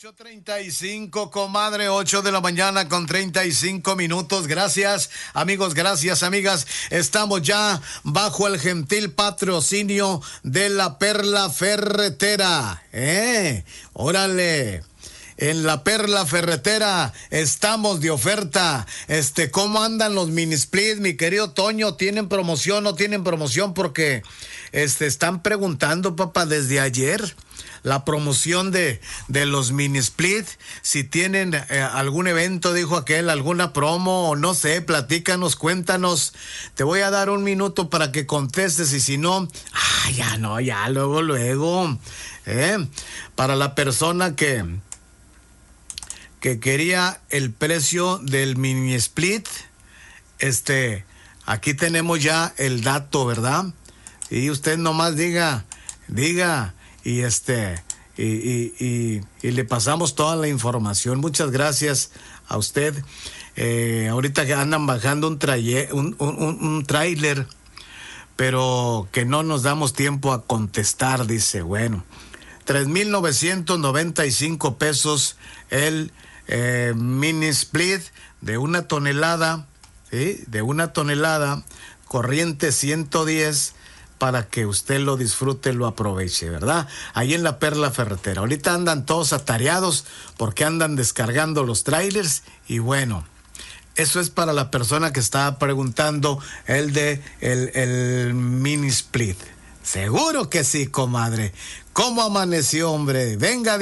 8:35, comadre, 8 de la mañana con 35 minutos. Gracias, amigos, gracias, amigas. Estamos ya bajo el gentil patrocinio de la Perla Ferretera. Órale. En la Perla Ferretera estamos de oferta. ¿Cómo andan los mini split, mi querido Toño? ¿Tienen promoción o no tienen promoción? Porque están preguntando, papá, desde ayer la promoción de los mini split. Si tienen algún evento, dijo aquel, alguna promo, o no sé, platícanos, cuéntanos. Te voy a dar un minuto para que contestes, y si no, ya luego. Para la persona que quería el precio del mini split, aquí tenemos ya el dato, ¿verdad? Y usted nomás diga, y le pasamos toda la información. Muchas gracias a usted. Ahorita que andan bajando un tráiler, pero que no nos damos tiempo a contestar, dice. Bueno, 3,995 pesos el mini split de 1 tonelada, ¿sí? De 1 tonelada, corriente 110, para que usted lo disfrute, lo aproveche, ¿verdad? Ahí en la Perla Ferretera. Ahorita andan todos atareados porque andan descargando los trailers, y bueno, eso es para la persona que estaba preguntando el mini split. Seguro que sí, comadre. ¿Cómo amaneció, hombre? Venga.